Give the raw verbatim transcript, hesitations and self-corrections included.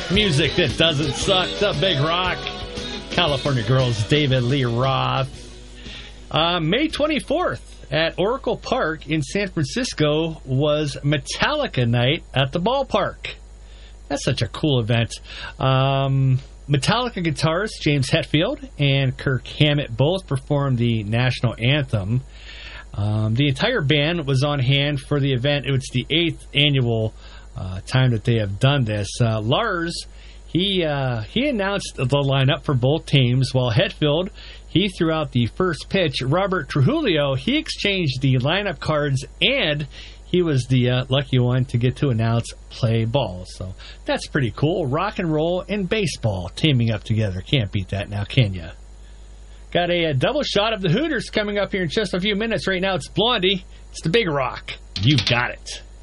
Music that doesn't suck. The Big Rock. California Girls, David Lee Roth. Uh, May twenty-fourth at Oracle Park in San Francisco was Metallica night at the ballpark. That's such a cool event. Um, Metallica guitarist James Hetfield and Kirk Hammett both performed the national anthem. Um, the entire band was on hand for the event. It was the eighth annual uh, time that they have done this. Uh, Lars, he uh, he announced the lineup for both teams, while Hetfield, he threw out the first pitch. Robert Trujillo, he exchanged the lineup cards, and he was the uh, lucky one to get to announce play ball. So that's pretty cool. Rock and roll and baseball teaming up together. Can't beat that now, can you? Got a, a double shot of the Hooters coming up here in just a few minutes. Right now it's Blondie. It's the Big Rock. You got it.